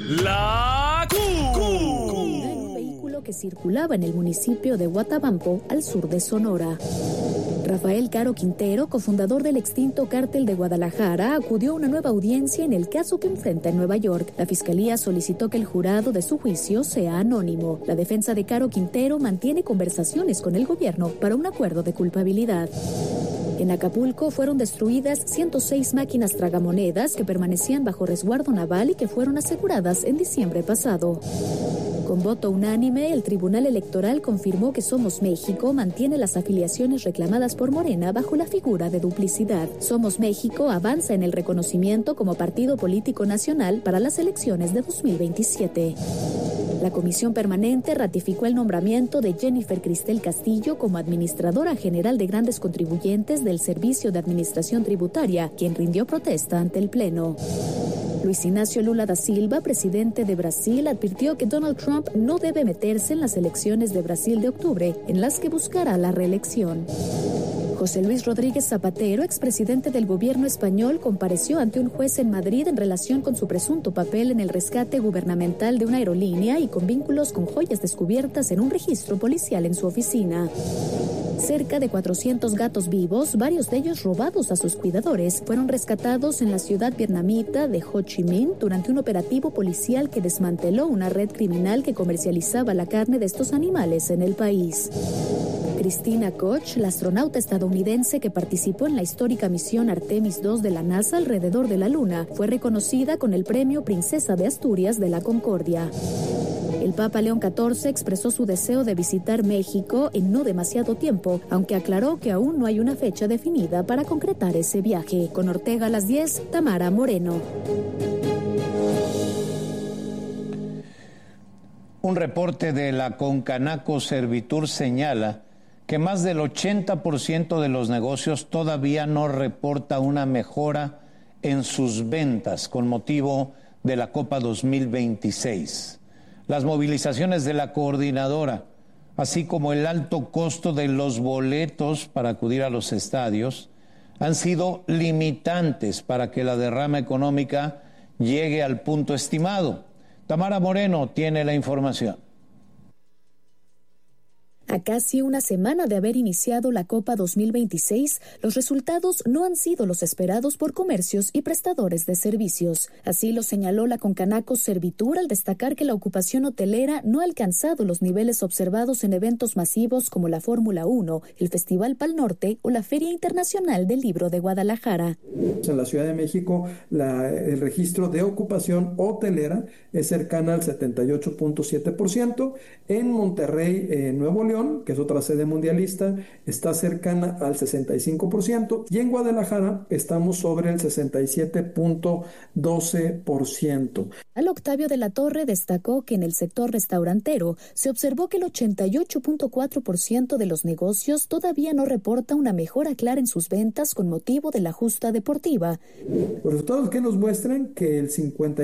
La Q. En un vehículo que circulaba en el municipio de Huatabampo, al sur de Sonora. Rafael Caro Quintero, cofundador del extinto Cártel de Guadalajara, acudió a una nueva audiencia en el caso que enfrenta en Nueva York. La fiscalía solicitó que el jurado de su juicio sea anónimo. La defensa de Caro Quintero mantiene conversaciones con el gobierno para un acuerdo de culpabilidad. En Acapulco fueron destruidas 106 máquinas tragamonedas que permanecían bajo resguardo naval y que fueron aseguradas en diciembre pasado. Con voto unánime, el Tribunal Electoral confirmó que Somos México mantiene las afiliaciones reclamadas por Morena bajo la figura de duplicidad. Somos México avanza en el reconocimiento como partido político nacional para las elecciones de 2027. La Comisión Permanente ratificó el nombramiento de Jennifer Cristel Castillo como Administradora General de Grandes Contribuyentes del Servicio de Administración Tributaria, quien rindió protesta ante el Pleno. Luis Ignacio Lula da Silva, presidente de Brasil, advirtió que Donald Trump no debe meterse en las elecciones de Brasil de octubre, en las que buscará la reelección. José Luis Rodríguez Zapatero, expresidente del gobierno español, compareció ante un juez en Madrid en relación con su presunto papel en el rescate gubernamental de una aerolínea y con vínculos con joyas descubiertas en un registro policial en su oficina. Cerca de 400 gatos vivos, varios de ellos robados a sus cuidadores, fueron rescatados en la ciudad vietnamita de Ho Chi Minh durante un operativo policial que desmanteló una red criminal que comercializaba la carne de estos animales en el país. Christina Koch, la astronauta estadounidense que participó en la histórica misión Artemis II de la NASA alrededor de la Luna, fue reconocida con el premio Princesa de Asturias de la Concordia. El Papa León XIV expresó su deseo de visitar México en no demasiado tiempo, aunque aclaró que aún no hay una fecha definida para concretar ese viaje. Con Ortega a las 10, Tamara Moreno. Un reporte de la Concanaco Servitur señala que más del 80% de los negocios todavía no reporta una mejora en sus ventas con motivo de la Copa 2026. Las movilizaciones de la coordinadora, así como el alto costo de los boletos para acudir a los estadios, han sido limitantes para que la derrama económica llegue al punto estimado. Tamara Moreno tiene la información. A casi una semana de haber iniciado la Copa 2026, los resultados no han sido los esperados por comercios y prestadores de servicios. Así lo señaló la Concanaco Servitur al destacar que la ocupación hotelera no ha alcanzado los niveles observados en eventos masivos como la Fórmula 1, el Festival Pal Norte o la Feria Internacional del Libro de Guadalajara. En la Ciudad de México, el registro de ocupación hotelera es cercana al 78.7%. En Monterrey, Nuevo León, que es otra sede mundialista, está cercana al 65%, y en Guadalajara estamos sobre el 67.12%. Octavio de la Torre destacó que en el sector restaurantero se observó que el 88.4% de los negocios todavía no reporta una mejora clara en sus ventas con motivo de la justa deportiva. Los resultados que nos muestran que el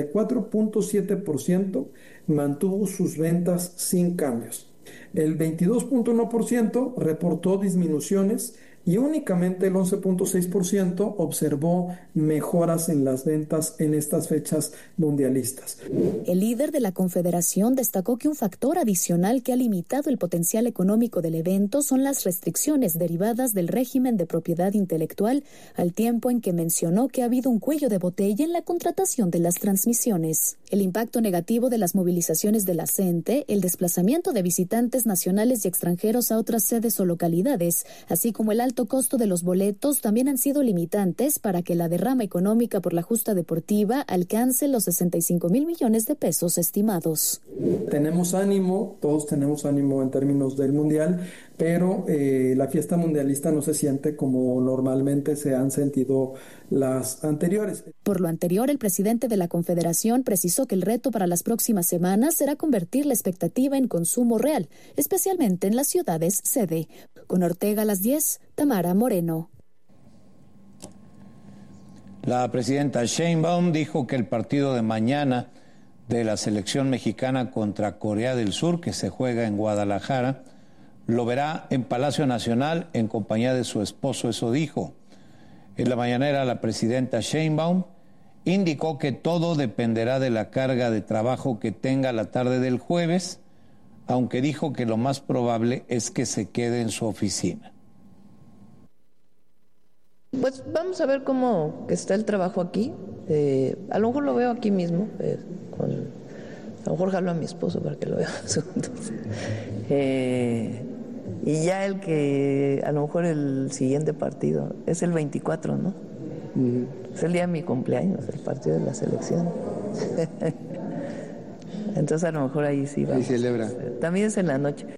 54.7% mantuvo sus ventas sin cambios. El 22.1% reportó disminuciones y únicamente el 11.6% observó mejoras en las ventas en estas fechas mundialistas. El líder de la Confederación destacó que un factor adicional que ha limitado el potencial económico del evento son las restricciones derivadas del régimen de propiedad intelectual, al tiempo en que mencionó que ha habido un cuello de botella en la contratación de las transmisiones. El impacto negativo de las movilizaciones de la CENTE, el desplazamiento de visitantes nacionales y extranjeros a otras sedes o localidades, así como el alto costo de los boletos también han sido limitantes para que la derrama económica por la justa deportiva alcance los 65,000 millones de pesos estimados. Tenemos ánimo, todos tenemos ánimo en términos del mundial, pero la fiesta mundialista no se siente como normalmente se han sentido las anteriores. Por lo anterior, el presidente de la Confederación precisó que el reto para las próximas semanas será convertir la expectativa en consumo real, especialmente en las ciudades sede. Con Ortega a las 10, Tamara Moreno. La presidenta Sheinbaum dijo que el partido de mañana de la selección mexicana contra Corea del Sur, que se juega en Guadalajara, lo verá en Palacio Nacional en compañía de su esposo, eso dijo. En la mañanera la presidenta Sheinbaum indicó que todo dependerá de la carga de trabajo que tenga la tarde del jueves, aunque dijo que lo más probable es que se quede en su oficina. Pues vamos a ver cómo está el trabajo aquí. A lo mejor lo veo aquí mismo. A lo mejor jalo a mi esposo para que lo vea juntos. Y ya a lo mejor el siguiente partido es el 24, ¿no? Es el día de mi cumpleaños, el partido de la selección. Entonces a lo mejor ahí sí va. Ahí celebra. También es en la noche.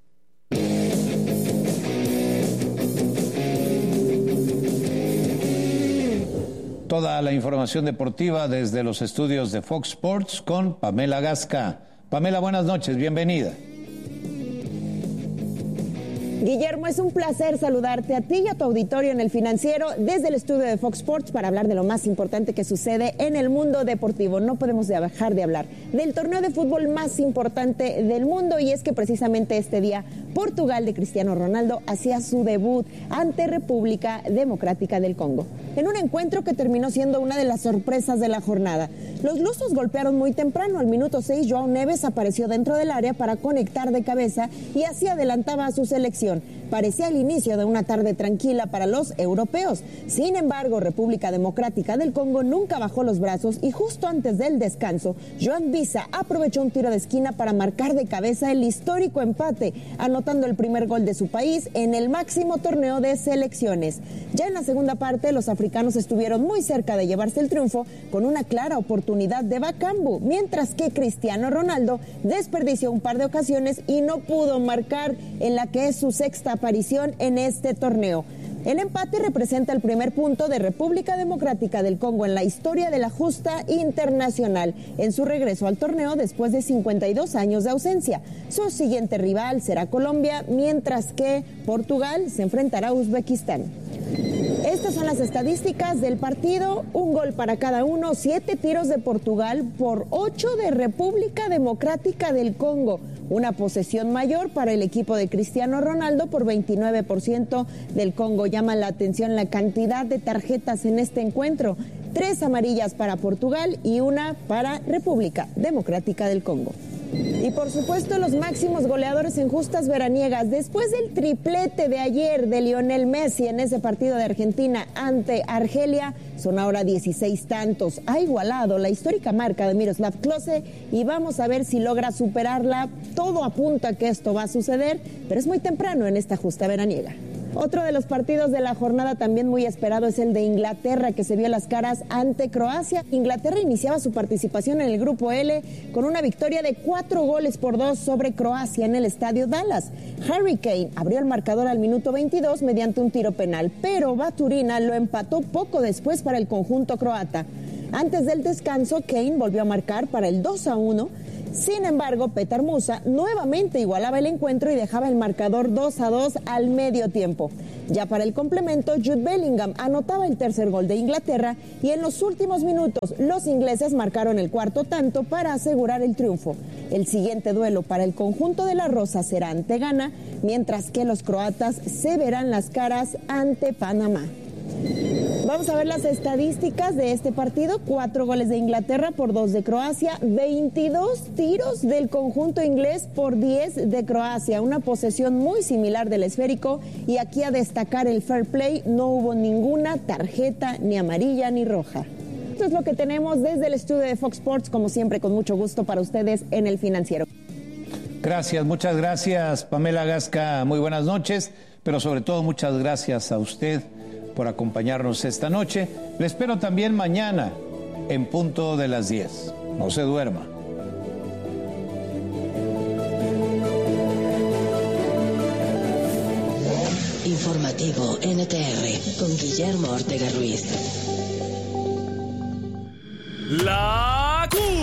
Toda la información deportiva desde los estudios de Fox Sports con Pamela Gasca. Pamela, buenas noches, bienvenida. Guillermo, es un placer saludarte a ti y a tu auditorio en El Financiero desde el estudio de Fox Sports para hablar de lo más importante que sucede en el mundo deportivo. No podemos dejar de hablar del torneo de fútbol más importante del mundo, y es que precisamente este día Portugal de Cristiano Ronaldo hacía su debut ante República Democrática del Congo, en un encuentro que terminó siendo una de las sorpresas de la jornada. Los lusos golpearon muy temprano. Al minuto 6, João Neves apareció dentro del área para conectar de cabeza y así adelantaba a su selección. Parecía el inicio de una tarde tranquila para los europeos. Sin embargo, República Democrática del Congo nunca bajó los brazos y justo antes del descanso, Joan Visa aprovechó un tiro de esquina para marcar de cabeza el histórico empate, anotando el primer gol de su país en el máximo torneo de selecciones. Ya en la segunda parte, los africanos estuvieron muy cerca de llevarse el triunfo con una clara oportunidad de Bakambu, mientras que Cristiano Ronaldo desperdició un par de ocasiones y no pudo marcar en la que es su sexta aparición en este torneo. El empate representa el primer punto de República Democrática del Congo en la historia de la justa internacional en su regreso al torneo después de 52 años de ausencia. Su siguiente rival será Colombia, mientras que Portugal se enfrentará a Uzbekistán. Estas son las estadísticas del partido: un gol para cada uno, 7 tiros de Portugal por 8 de República Democrática del Congo. Una posesión mayor para el equipo de Cristiano Ronaldo por 29% del Congo. Llama la atención la cantidad de tarjetas en este encuentro: 3 amarillas para Portugal y 1 para República Democrática del Congo. Y por supuesto, los máximos goleadores en justas veraniegas. Después del triplete de ayer de Lionel Messi en ese partido de Argentina ante Argelia, son ahora 16 tantos. Ha igualado la histórica marca de Miroslav Klose y vamos a ver si logra superarla. Todo apunta a que esto va a suceder, pero es muy temprano en esta justa veraniega. Otro de los partidos de la jornada también muy esperado es el de Inglaterra, que se vio las caras ante Croacia. Inglaterra iniciaba su participación en el Grupo L con una victoria de 4-2 sobre Croacia en el Estadio Dallas. Harry Kane abrió el marcador al minuto 22 mediante un tiro penal, pero Baturina lo empató poco después para el conjunto croata. Antes del descanso, Kane volvió a marcar para el 2-1. Sin embargo, Petar Musa nuevamente igualaba el encuentro y dejaba el marcador 2-2 al medio tiempo. Ya para el complemento, Jude Bellingham anotaba el tercer gol de Inglaterra y en los últimos minutos los ingleses marcaron el cuarto tanto para asegurar el triunfo. El siguiente duelo para el conjunto de la Rosa será ante Ghana, mientras que los croatas se verán las caras ante Panamá. Vamos a ver las estadísticas de este partido: 4 goles de Inglaterra por 2 de Croacia, 22 tiros del conjunto inglés por 10 de Croacia, una posesión muy similar del esférico, y aquí a destacar el fair play: no hubo ninguna tarjeta ni amarilla ni roja. Esto es lo que tenemos desde el estudio de Fox Sports, como siempre con mucho gusto para ustedes en El Financiero. Gracias, muchas gracias, Pamela Gasca, muy buenas noches, pero sobre todo muchas gracias a usted por acompañarnos esta noche. Le espero también mañana en punto de las 10. No se duerma. Informativo NTR con Guillermo Ortega Ruiz. La